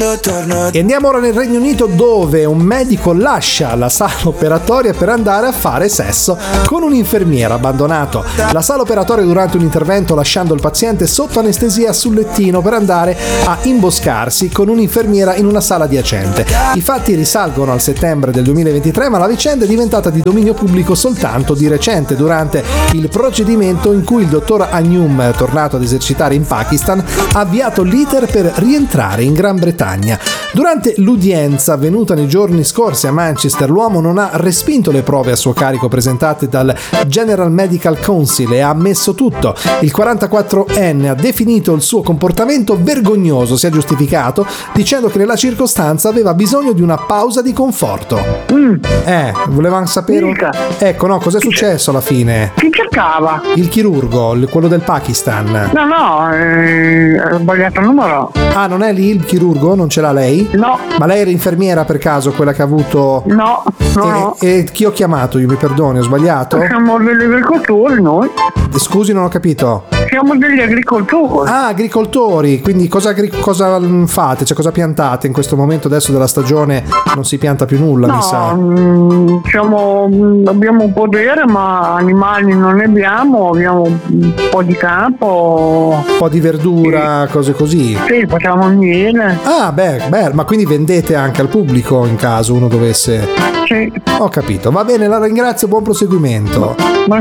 E andiamo ora nel Regno Unito, dove un medico lascia la sala operatoria per andare a fare sesso con un infermiera abbandonato. La sala operatoria durante un intervento, lasciando il paziente sotto anestesia sul lettino per andare a imboscarsi con un'infermiera in una sala adiacente. I fatti risalgono al settembre del 2023, ma la vicenda è diventata di dominio pubblico soltanto di recente, durante il procedimento in cui il dottor Agnum, tornato ad esercitare in Pakistan, ha avviato l'iter per rientrare in Gran Bretagna. Durante l'udienza avvenuta nei giorni scorsi a Manchester, l'uomo non ha respinto le prove a suo carico presentate dal General Medical Council e ha ammesso tutto. Il 44enne ha definito il suo comportamento vergognoso, si è giustificato dicendo che nella circostanza aveva bisogno di una pausa di conforto. Volevamo sapere. Mica. Ecco, no, cos'è successo alla fine? Chi cercava? Il chirurgo, quello del Pakistan. No, ho sbagliato il numero. Ah, non è lì il chirurgo? Non ce l'ha lei? No. Ma lei era infermiera per caso, quella che ha avuto... No. E chi ho chiamato? Io mi perdoni, ho sbagliato? Siamo degli agricoltori noi. Scusi, non ho capito. Siamo degli agricoltori. Ah, agricoltori, quindi cosa fate? Cioè, cosa piantate in questo momento adesso della stagione? Non si pianta più nulla, mi sa. Abbiamo un podere, ma animali non ne abbiamo un po' di campo. Un po' di verdura, cose così. Sì, facciamo il miele. Ah, beh, ma quindi vendete anche al pubblico in caso uno dovesse... Sì. Ho capito, va bene, la ringrazio, buon proseguimento. Ma